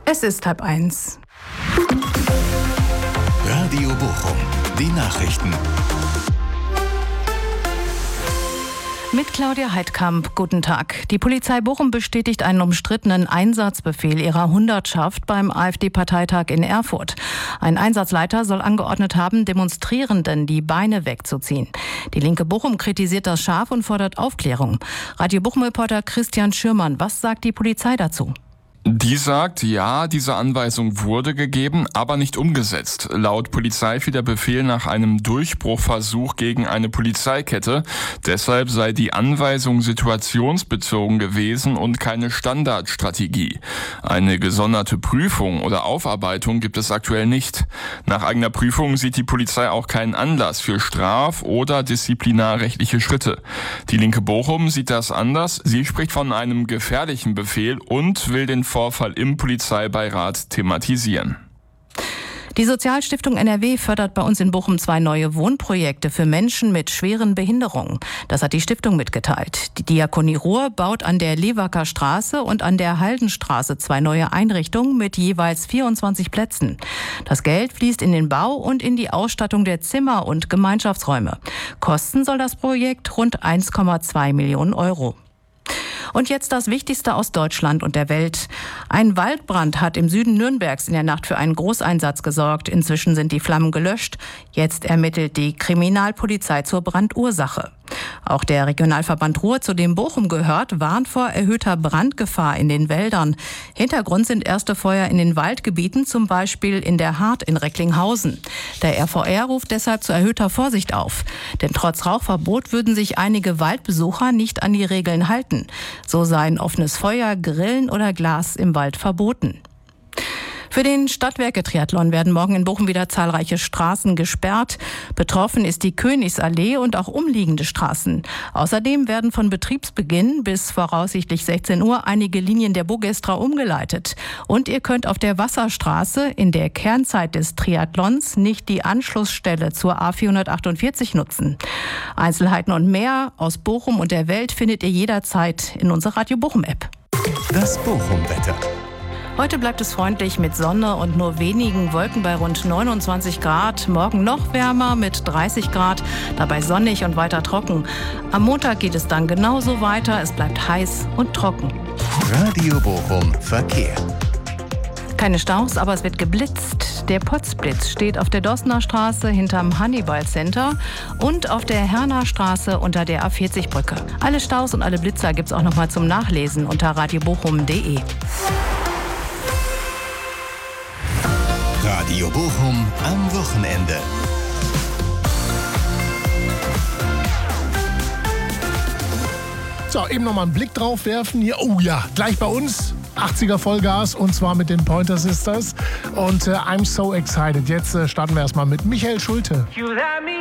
Es ist 12:30. Radio Bochum, die Nachrichten. Mit Claudia Heidkamp, guten Tag. Die Polizei Bochum bestätigt einen umstrittenen Einsatzbefehl ihrer Hundertschaft beim AfD-Parteitag in Erfurt. Ein Einsatzleiter soll angeordnet haben, Demonstrierenden die Beine wegzuziehen. Die Linke Bochum kritisiert das scharf und fordert Aufklärung. Radio Bochum-Reporter Christian Schürmann, was sagt die Polizei dazu? Die sagt, ja, diese Anweisung wurde gegeben, aber nicht umgesetzt. Laut Polizei fiel der Befehl nach einem Durchbruchversuch gegen eine Polizeikette. Deshalb sei die Anweisung situationsbezogen gewesen und keine Standardstrategie. Eine gesonderte Prüfung oder Aufarbeitung gibt es aktuell nicht. Nach eigener Prüfung sieht die Polizei auch keinen Anlass für straf- oder disziplinarrechtliche Schritte. Die Linke Bochum sieht das anders. Sie spricht von einem gefährlichen Befehl und will den Vorfall im Polizeibeirat thematisieren. Die Sozialstiftung NRW fördert bei uns in Bochum 2 neue Wohnprojekte für Menschen mit schweren Behinderungen. Das hat die Stiftung mitgeteilt. Die Diakonie Ruhr baut an der Lewacker Straße und an der Haldenstraße 2 neue Einrichtungen mit jeweils 24 Plätzen. Das Geld fließt in den Bau und in die Ausstattung der Zimmer und Gemeinschaftsräume. Kosten soll das Projekt rund 1,2 Millionen Euro. Und jetzt das Wichtigste aus Deutschland und der Welt. Ein Waldbrand hat im Süden Nürnbergs in der Nacht für einen Großeinsatz gesorgt. Inzwischen sind die Flammen gelöscht. Jetzt ermittelt die Kriminalpolizei zur Brandursache. Auch der Regionalverband Ruhr, zu dem Bochum gehört, warnt vor erhöhter Brandgefahr in den Wäldern. Hintergrund sind erste Feuer in den Waldgebieten, zum Beispiel in der Hart in Recklinghausen. Der RVR ruft deshalb zu erhöhter Vorsicht auf. Denn trotz Rauchverbot würden sich einige Waldbesucher nicht an die Regeln halten. So seien offenes Feuer, Grillen oder Glas im Wald verboten. Für den Stadtwerke-Triathlon werden morgen in Bochum wieder zahlreiche Straßen gesperrt. Betroffen ist die Königsallee und auch umliegende Straßen. Außerdem werden von Betriebsbeginn bis voraussichtlich 16 Uhr einige Linien der Bogestra umgeleitet. Und ihr könnt auf der Wasserstraße in der Kernzeit des Triathlons nicht die Anschlussstelle zur A448 nutzen. Einzelheiten und mehr aus Bochum und der Welt findet ihr jederzeit in unserer Radio Bochum-App. Das Bochum-Wetter. Heute bleibt es freundlich mit Sonne und nur wenigen Wolken bei rund 29 Grad. Morgen noch wärmer mit 30 Grad, dabei sonnig und weiter trocken. Am Montag geht es dann genauso weiter. Es bleibt heiß und trocken. Radio Bochum Verkehr. Keine Staus, aber es wird geblitzt. Der Potzblitz steht auf der Dossener Straße hinterm Hannibal Center und auf der Herner Straße unter der A40-Brücke. Alle Staus und alle Blitzer gibt's auch nochmal zum Nachlesen unter radiobochum.de. Radio Bochum am Wochenende. So, eben nochmal einen Blick drauf werfen. Hier, oh ja, gleich bei uns 80er Vollgas und zwar mit den Pointer Sisters und I'm so excited. Jetzt starten wir erstmal mit Michael Schulte.